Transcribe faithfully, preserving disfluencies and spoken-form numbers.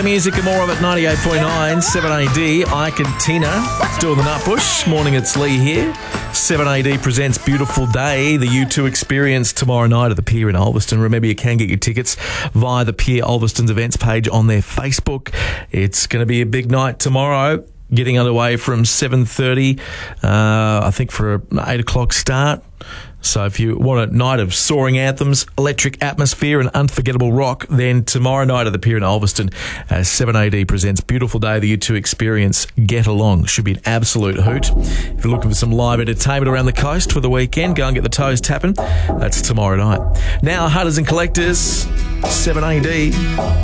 music and more of it, ninety-eight point nine, seven A D. Ike and Tina doing the Nutbush. Morning, it's Lee here. seven A D presents Beautiful Day, the U two experience tomorrow night at the Pier in Ulverston. Remember, you can get your tickets via the Pier Ulverston's events page on their Facebook. It's going to be a big night tomorrow, getting underway from seven thirty, uh, I think for an eight o'clock start. So if you want a night of soaring anthems, electric atmosphere and unforgettable rock, then tomorrow night at the Pier in Ulverston, uh, seven A D presents Beautiful Day, the U two experience. Get along. Should be an absolute hoot. If you're looking for some live entertainment around the coast for the weekend, go and get the toes tapping. That's tomorrow night. Now, Hunters and Collectors, seven A D.